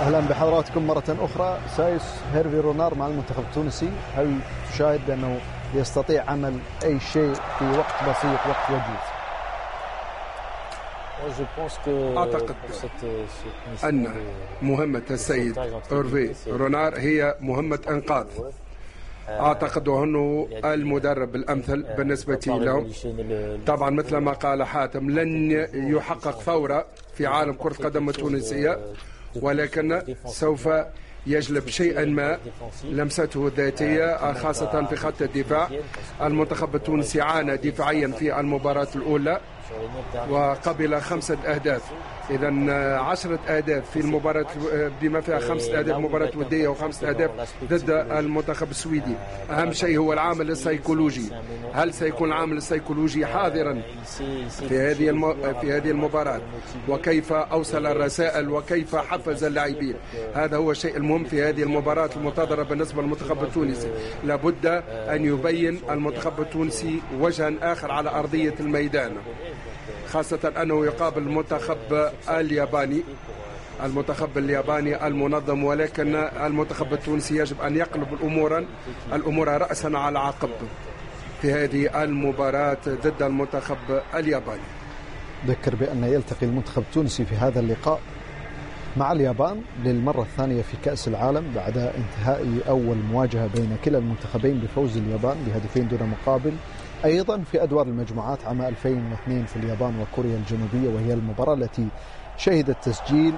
أهلا بحضراتكم مرة أخرى. سايس هيرفي رونار مع المنتخب التونسي، هل تشاهد بأنه يستطيع عمل أي شيء في وقت بسيط، وقت وجيز؟ أعتقد أن مهمة السيد هيرفي رونار هي مهمة إنقاذ. أعتقد أنه المدرب الأمثل بالنسبة لهم. طبعا مثل ما قال حاتم، لن يحقق ثورة في عالم كرة القدم التونسية، ولكن سوف يجلب شيئا ما لمسته الذاتية، خاصة في خط الدفاع. المنتخب التونسي عانى دفاعيا في المباراة الأولى وقبل 5 أهداف، إذا 10 أهداف في المباراة بما فيها 5 أهداف مباراة ودية و5 أهداف ضد المنتخب السويدي. أهم شيء هو العامل السيكولوجي، هل سيكون العامل السيكولوجي حاضرا في هذه المباراة، وكيف أوصل الرسائل وكيف حفز اللاعبين. هذا هو الشيء المهم في هذه المباراة المنتظرة بالنسبة للمنتخب التونسي. لابد أن يبين المنتخب التونسي وجها آخر على أرضية الميدان، خاصة أنه يقابل المنتخب الياباني المنظم، ولكن المنتخب التونسي يجب أن يقلب الأمور رأسا على عقب في هذه المباراة ضد المنتخب الياباني. ذكر بأن يلتقي المنتخب التونسي في هذا اللقاء مع اليابان للمرة الثانية في كأس العالم بعد انتهاء أول مواجهة بين كلا المنتخبين بفوز اليابان ب2 دون مقابل، أيضا في أدوار المجموعات عام 2002 في اليابان وكوريا الجنوبية، وهي المباراة التي شهدت تسجيل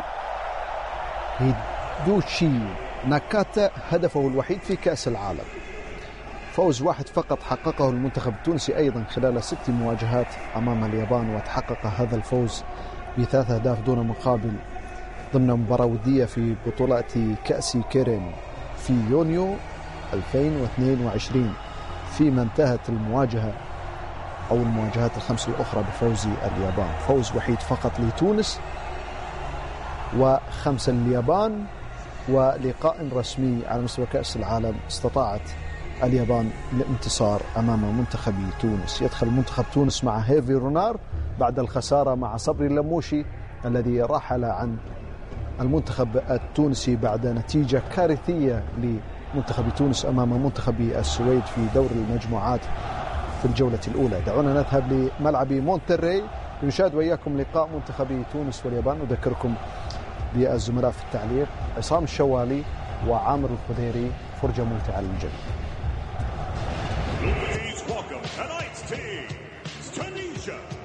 هيدوشي ناكاتا هدفه الوحيد في كأس العالم. فوز واحد فقط حققه المنتخب التونسي أيضا خلال 6 مواجهات أمام اليابان، وتحقق هذا الفوز ب3 أهداف دون مقابل ضمن مباراة ودية في بطولة كأس كيرين في يونيو 2022، فيما انتهت المواجهة أو المواجهات ال5 الأخرى بفوز اليابان. فوز وحيد فقط لتونس و5 لليابان، ولقاء رسمي على مستوى كأس العالم استطاعت اليابان الانتصار أمام منتخب تونس. يدخل منتخب تونس مع هيرفي رونار بعد الخسارة مع صبري اللموشي الذي رحل عن المنتخب التونسي بعد نتيجة كارثية لمنتخب تونس أمام منتخب السويد في دور المجموعات في الجولة الأولى. دعونا نذهب لملعب مونتري لنشاهد وإياكم لقاء منتخب تونس واليابان. نذكركم بالزملاء في التعليق عصام الشوالي وعامر الخديري، فرجة ممتعة للجميع.